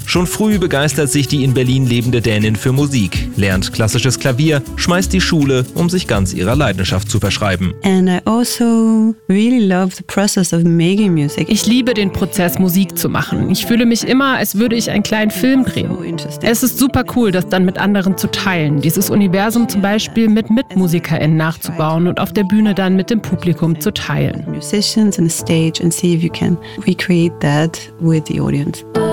Schon früh begeistert sich die in Berlin lebende Dänin für Musik, lernt klassisches Klavier, schmeißt die Schule, um sich ganz ihrer Leidenschaft zu verschreiben. Ich liebe den Prozess, Musik zu machen. Ich fühle mich immer, als würde ich einen kleinen Film drehen. Es ist super cool, das dann mit anderen zu teilen. Dieses Universum zum Beispiel mit MitmusikerInnen nachzubauen und auf der Bühne dann mit dem Publikum zu teilen. Musicians on the stage and see if you can recreate that with the audience.